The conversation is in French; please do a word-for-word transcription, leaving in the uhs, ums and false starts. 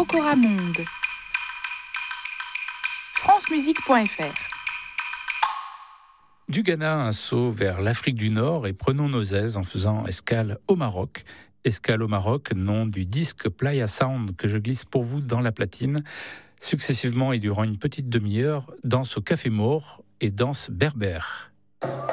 Cora Monde. francemusique point f r. Du Ghana, un saut vers l'Afrique du Nord et prenons nos aises en faisant escale au Maroc. Escale au Maroc, nom du disque Playa Sound que je glisse pour vous dans la platine. Successivement et durant une petite demi-heure, danse au Café Maure et danse berbère.